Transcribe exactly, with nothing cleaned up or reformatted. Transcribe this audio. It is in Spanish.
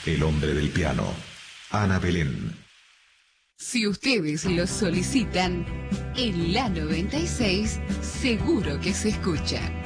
El hombre del piano, Ana Belén. Si ustedes lo solicitan, en la noventa y seis seguro que se escucha.